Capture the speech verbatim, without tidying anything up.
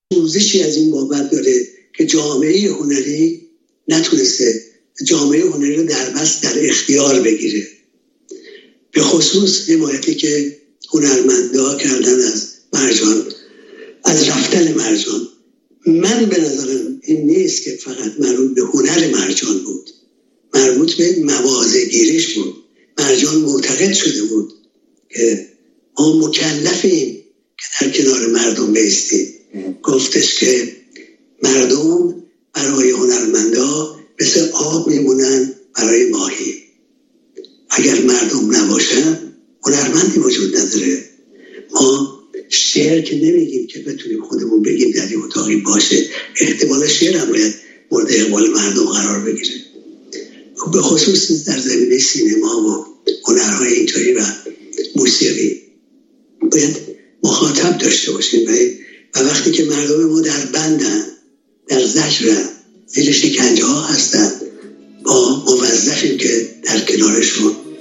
آموزشی از این بابت داره که جامعه هنری نتونسته جامعه هنری رو در بست در اختیار بگیره. به خصوص حمایتی که هنرمندا کردن از مرجان، از رفتن مرجان. من به نظرم این نیست که فقط مربوط به هنر مرجان بود، مربوط به مواضع گیریش بود. مرجان معتقد شده بود که ما مکلفیم که در کنار مردم بایستیم. گفتش که مردم برای هنرمندا مثل آب میمونن برای ماهی. اگر مردم نباشن هنرمندی وجود نداره. ما شعر که نمیگیم که بتونیم خودمون بگیم در این اتاقی باشه، احتمال شعر هم باید مورد اقبال مردم قرار بگیره. به خصوص در زمینه سینما و هنرهای اینطوری و موسیقی باید مخاطب داشته باشیم و وقتی که مردم ما در بندن، در زجرن، زیر شکنجه ها هستن، با موظفیم که در کنارشون